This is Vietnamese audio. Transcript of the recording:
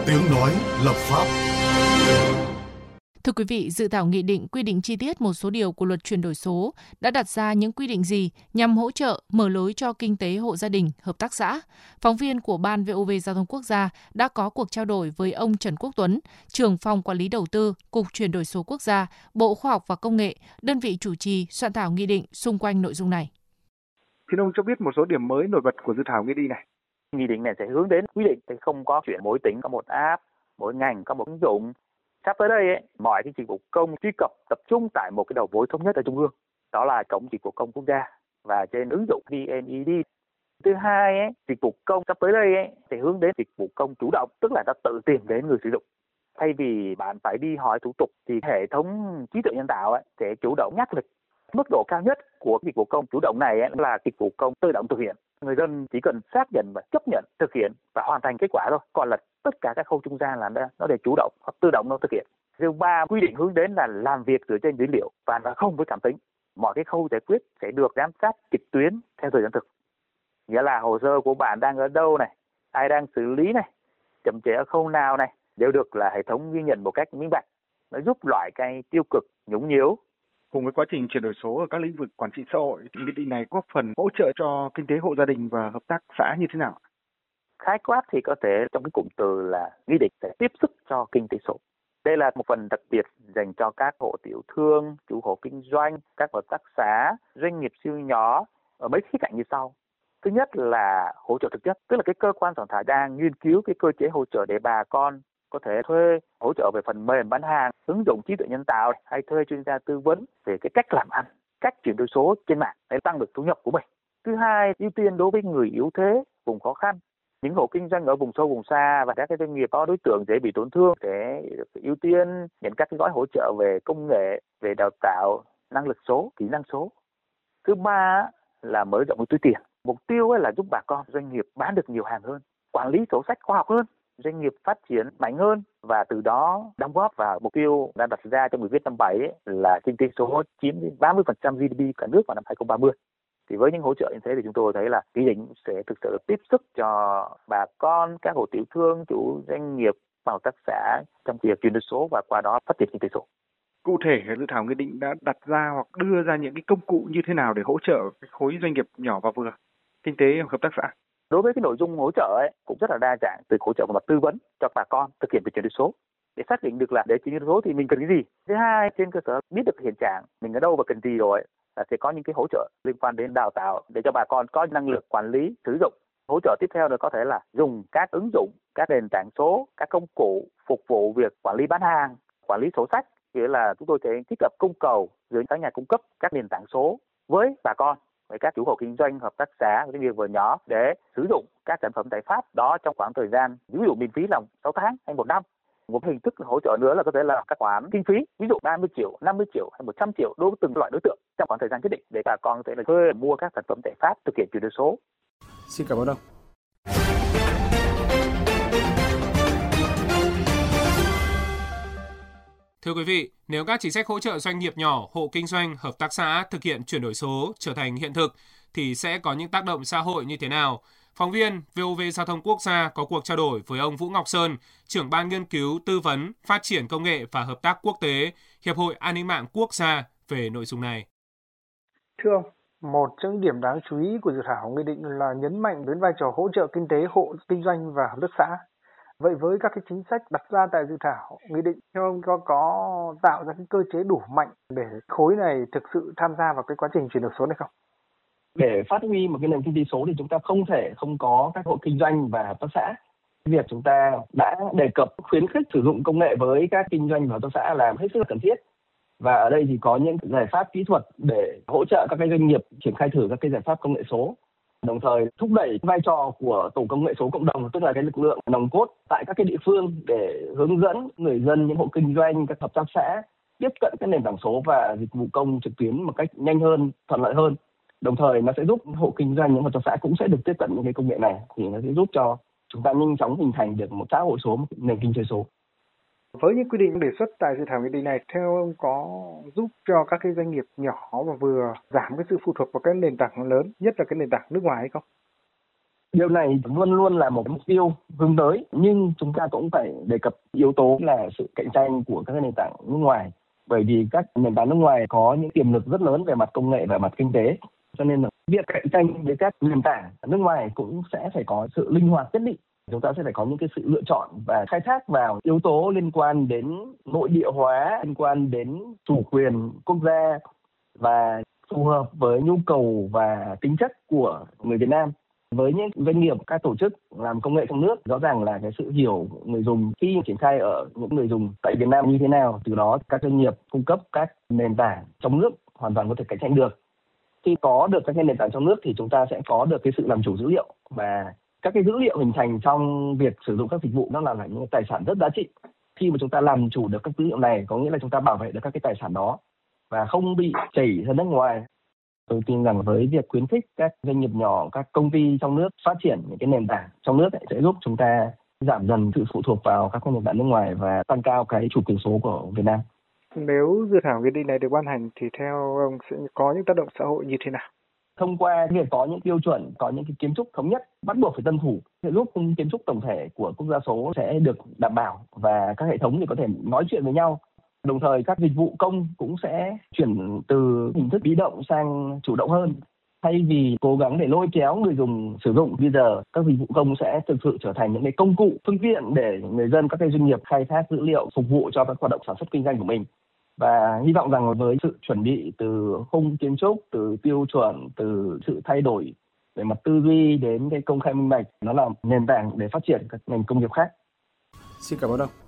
Tiếng nói lập pháp. Thưa quý vị, dự thảo nghị định quy định chi tiết một số điều của luật chuyển đổi số đã đặt ra những quy định gì nhằm hỗ trợ, mở lối cho kinh tế hộ gia đình, hợp tác xã. Phóng viên của Ban VOV Giao thông Quốc gia đã có cuộc trao đổi với ông Trần Quốc Tuấn, trưởng phòng quản lý đầu tư, Cục Chuyển đổi số Quốc gia, Bộ Khoa học và Công nghệ, đơn vị chủ trì soạn thảo nghị định xung quanh nội dung này. Xin ông cho biết một số điểm mới nổi bật của dự thảo nghị định này. Nghị định này sẽ hướng đến quy định không có chuyện mỗi tỉnh có một app, mỗi ngành có một ứng dụng. Sắp tới đây mọi cái dịch vụ công truy cập tập trung tại một cái đầu mối thống nhất ở trung ương, đó là cổng dịch vụ công quốc gia và trên ứng dụng VNED. Thứ hai, dịch vụ công sắp tới đây sẽ hướng đến dịch vụ công chủ động, tức là ta tự tìm đến người sử dụng. Thay vì bạn phải đi hỏi thủ tục thì hệ thống trí tuệ nhân tạo sẽ chủ động nhắc lịch. Mức độ cao nhất của dịch vụ công chủ động này là dịch vụ công tự động thực hiện. Người dân chỉ cần xác nhận và chấp nhận thực hiện và hoàn thành kết quả thôi. Còn là tất cả các khâu trung gian là nó để chủ động hoặc tự động nó thực hiện. Thứ ba, quy định hướng đến là làm việc dựa trên dữ liệu và nó không với cảm tính. Mọi cái khâu giải quyết sẽ được giám sát trực tuyến theo thời gian thực. Nghĩa là hồ sơ của bạn đang ở đâu này, ai đang xử lý này, chậm trễ ở khâu nào này, đều được là hệ thống ghi nhận một cách minh bạch. Nó giúp loại cái tiêu cực, nhũng nhiễu. Cùng với quá trình chuyển đổi số ở các lĩnh vực quản trị xã hội, nghị định này góp phần hỗ trợ cho kinh tế hộ gia đình và hợp tác xã như thế nào? Khái quát thì có thể trong cái cụm từ là nghị định sẽ tiếp sức cho kinh tế số. Đây là một phần đặc biệt dành cho các hộ tiểu thương, chủ hộ kinh doanh, các hợp tác xã, doanh nghiệp siêu nhỏ ở mấy khía cạnh như sau. Thứ nhất là hỗ trợ thực chất, tức là cái cơ quan soạn thảo đang nghiên cứu cái cơ chế hỗ trợ để bà con có thể thuê hỗ trợ về phần mềm bán hàng, ứng dụng trí tuệ nhân tạo hay thuê chuyên gia tư vấn về cái cách làm ăn, cách chuyển đổi số trên mạng để tăng được thu nhập của mình. Thứ hai, ưu tiên đối với người yếu thế, vùng khó khăn, những hộ kinh doanh ở vùng sâu vùng xa và các cái doanh nghiệp có đối tượng dễ bị tổn thương để ưu tiên nhận các cái gói hỗ trợ về công nghệ, về đào tạo, năng lực số, kỹ năng số. Thứ ba là mở rộng túi tiền. Mục tiêu là giúp bà con doanh nghiệp bán được nhiều hàng hơn, quản lý sổ sách khoa học hơn, doanh nghiệp phát triển mạnh hơn và từ đó đóng góp vào mục tiêu đã đặt ra trong nghị quyết 57 là kinh tế số chiếm đến 30% GDP cả nước vào năm 2030. Thì với những hỗ trợ như thế thì chúng tôi thấy là nghị định sẽ thực sự tiếp sức cho bà con, các hộ tiểu thương, chủ doanh nghiệp và hợp tác xã trong việc chuyển đổi số và qua đó phát triển kinh tế số. Cụ thể, dự thảo nghị định đã đặt ra hoặc đưa ra những cái công cụ như thế nào để hỗ trợ cái khối doanh nghiệp nhỏ và vừa, kinh tế hợp tác xã? Đối với cái nội dung hỗ trợ cũng rất là đa dạng, từ hỗ trợ về mặt tư vấn cho bà con thực hiện việc chuyển đổi số để xác định được là để chuyển đổi số thì mình cần cái gì. Thứ hai, trên cơ sở biết được hiện trạng mình ở đâu và cần gì rồi là sẽ có những cái hỗ trợ liên quan đến đào tạo để cho bà con có năng lực quản lý sử dụng. Hỗ trợ tiếp theo là có thể là dùng các ứng dụng, các nền tảng số, các công cụ phục vụ việc quản lý bán hàng, quản lý sổ sách. Nghĩa là chúng tôi sẽ thiết lập cung cầu giữa các nhà cung cấp các nền tảng số với bà con, với các chủ hộ kinh doanh, hợp tác xã, doanh nghiệp vừa nhỏ để sử dụng các sản phẩm giải pháp đó trong khoảng thời gian ví dụ miễn phí là 6 tháng hay 1 năm. Một hình thức hỗ trợ nữa là có thể là các khoản kinh phí, ví dụ 30 triệu, 50 triệu hay 100 triệu đối với từng loại đối tượng trong khoảng thời gian nhất định để bà con có thể là thuê mua các sản phẩm giải pháp thực hiện chuyển đổi số. Xin cảm ơn ông. Thưa quý vị, nếu các chính sách hỗ trợ doanh nghiệp nhỏ, hộ kinh doanh, hợp tác xã thực hiện chuyển đổi số trở thành hiện thực thì sẽ có những tác động xã hội như thế nào? Phóng viên VOV Giao thông Quốc gia có cuộc trao đổi với ông Vũ Ngọc Sơn, trưởng ban nghiên cứu, tư vấn, phát triển công nghệ và hợp tác quốc tế, Hiệp hội An ninh mạng quốc gia về nội dung này. Thưa ông, một trong những điểm đáng chú ý của dự thảo nghị định là nhấn mạnh đến vai trò hỗ trợ kinh tế hộ kinh doanh và hợp tác xã. Vậy với các cái chính sách đặt ra tại dự thảo nghị định, theo ông có tạo ra cái cơ chế đủ mạnh để khối này thực sự tham gia vào cái quá trình chuyển đổi số này không? Để phát huy một cái nền kinh tế số thì chúng ta không thể không có các hộ kinh doanh và hợp tác xã. Việc chúng ta đã đề cập khuyến khích sử dụng công nghệ với các kinh doanh và hợp tác xã là hết sức cần thiết. Và ở đây thì có những giải pháp kỹ thuật để hỗ trợ các cái doanh nghiệp triển khai thử các cái giải pháp công nghệ số. Đồng thời thúc đẩy vai trò của tổ công nghệ số cộng đồng, tức là cái lực lượng nòng cốt tại các cái địa phương để hướng dẫn người dân, những hộ kinh doanh, các hợp tác xã tiếp cận các nền tảng số và dịch vụ công trực tuyến một cách nhanh hơn, thuận lợi hơn. Đồng thời nó sẽ giúp hộ kinh doanh, những hợp tác xã cũng sẽ được tiếp cận những cái công nghệ này, thì nó sẽ giúp cho chúng ta nhanh chóng hình thành được một xã hội số, một nền kinh tế số. Với những quy định đề xuất tại dự thảo nghị định này, theo ông có giúp cho các cái doanh nghiệp nhỏ và vừa giảm cái sự phụ thuộc vào các nền tảng lớn, nhất là cái nền tảng nước ngoài hay không? Điều này luôn luôn là một mục tiêu hướng tới, nhưng chúng ta cũng phải đề cập yếu tố là sự cạnh tranh của các nền tảng nước ngoài. Bởi vì các nền tảng nước ngoài có những tiềm lực rất lớn về mặt công nghệ và mặt kinh tế. Cho nên là việc cạnh tranh với các nền tảng nước ngoài cũng sẽ phải có sự linh hoạt nhất định. Chúng ta sẽ phải có những cái sự lựa chọn và khai thác vào yếu tố liên quan đến nội địa hóa, liên quan đến chủ quyền quốc gia và phù hợp với nhu cầu và tính chất của người Việt Nam. Với những doanh nghiệp, các tổ chức làm công nghệ trong nước, rõ ràng là cái sự hiểu người dùng khi triển khai ở những người dùng tại Việt Nam như thế nào, từ đó các doanh nghiệp cung cấp các nền tảng trong nước hoàn toàn có thể cạnh tranh được. Khi có được các nền tảng trong nước thì chúng ta sẽ có được cái sự làm chủ dữ liệu, và các cái dữ liệu hình thành trong việc sử dụng các dịch vụ nó là những tài sản rất giá trị. Khi mà chúng ta làm chủ được các dữ liệu này, có nghĩa là chúng ta bảo vệ được các cái tài sản đó và không bị chảy ra nước ngoài. Tôi tin rằng với việc khuyến khích các doanh nghiệp nhỏ, các công ty trong nước phát triển những cái nền tảng trong nước sẽ giúp chúng ta giảm dần sự phụ thuộc vào các nền tảng nước ngoài và tăng cao cái chủ quyền số của Việt Nam. Nếu dự thảo nghị định này được ban hành thì theo ông sẽ có những tác động xã hội như thế nào? Thông qua việc có những tiêu chuẩn, có những cái kiến trúc thống nhất bắt buộc phải tuân thủ sẽ giúp kiến trúc tổng thể của quốc gia số sẽ được đảm bảo và các hệ thống thì có thể nói chuyện với nhau. Đồng thời các dịch vụ công cũng sẽ chuyển từ hình thức bị động sang chủ động hơn. Thay vì cố gắng để lôi kéo người dùng sử dụng, bây giờ các dịch vụ công sẽ thực sự trở thành những cái công cụ, phương tiện để người dân, các cái doanh nghiệp khai thác dữ liệu phục vụ cho các hoạt động sản xuất kinh doanh của mình. Và hy vọng rằng với sự chuẩn bị từ khung kiến trúc, từ tiêu chuẩn, từ sự thay đổi về mặt tư duy đến cái công khai minh bạch, nó là nền tảng để phát triển các ngành công nghiệp khác. Xin cảm ơn ông.